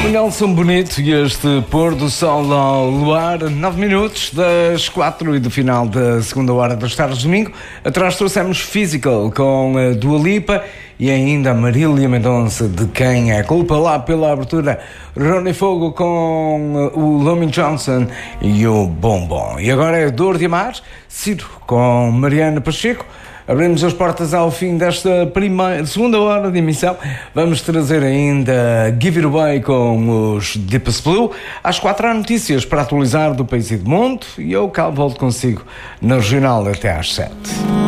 O Nelson Bonito e este pôr do sol ao luar, 9 minutos das 4 e do final da segunda hora das tardes de domingo. Atrás trouxemos Physical com a Dua Lipa e ainda a Marília Mendonça, de quem é a culpa, lá pela abertura, Ronnie Fogo com o Lomin Johnson e o Bombom. E agora é Dor de Amar, Ciro com Mariana Pacheco. Abrimos as portas ao fim desta segunda hora de emissão. Vamos trazer ainda Give It Away com os Deepest Blue. Às 4 há notícias para atualizar do país e do mundo. E eu cá volto consigo na Regional até às 7.